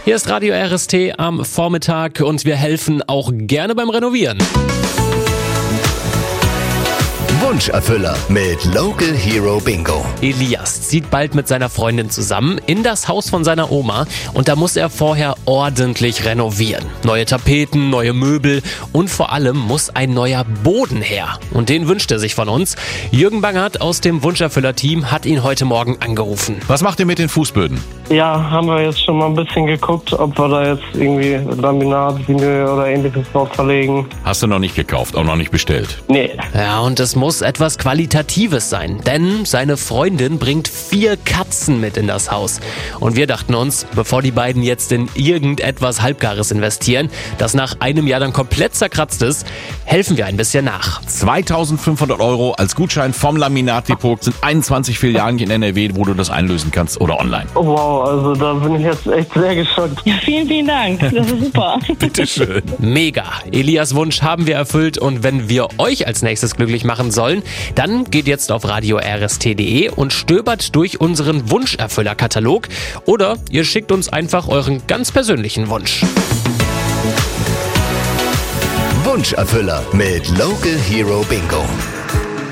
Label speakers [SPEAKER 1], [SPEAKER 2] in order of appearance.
[SPEAKER 1] Hier ist Radio RST am Vormittag und wir helfen auch gerne beim Renovieren.
[SPEAKER 2] Wunscherfüller mit Local Hero Bingo.
[SPEAKER 1] Elias zieht bald mit seiner Freundin zusammen in das Haus von seiner Oma und da muss er vorher ordentlich renovieren. Neue Tapeten, neue Möbel und vor allem muss ein neuer Boden her. Und den wünscht er sich von uns. Jürgen Bangert aus dem Wunscherfüller-Team hat ihn heute Morgen angerufen.
[SPEAKER 3] Was macht ihr mit den Fußböden?
[SPEAKER 4] Ja, haben wir jetzt schon mal ein bisschen geguckt, ob wir da jetzt irgendwie Laminat, Vinyl oder ähnliches drauf verlegen.
[SPEAKER 3] Hast du noch nicht gekauft, auch noch nicht bestellt?
[SPEAKER 4] Nee.
[SPEAKER 1] Ja, und es muss etwas Qualitatives sein, denn seine Freundin bringt 4 Katzen mit in das Haus. Und wir dachten uns, bevor die beiden jetzt in irgendetwas Halbgares investieren, das nach einem Jahr dann komplett zerkratzt ist, helfen wir ein bisschen nach.
[SPEAKER 3] 2.500 € als Gutschein vom Laminatdepot, sind 21 Filialen in NRW, wo du das einlösen kannst oder online.
[SPEAKER 4] Oh, wow, also da bin ich jetzt echt sehr geschockt.
[SPEAKER 5] Ja, vielen, vielen Dank. Das ist super.
[SPEAKER 3] Bitteschön.
[SPEAKER 1] Mega. Elias Wunsch haben wir erfüllt und wenn wir euch als nächstes glücklich machen sollen, dann geht jetzt auf radio-rst.de und stöbert durch unseren Wunscherfüller-Katalog oder ihr schickt uns einfach euren ganz persönlichen Wunsch.
[SPEAKER 2] Wunscherfüller mit Local Hero Bingo.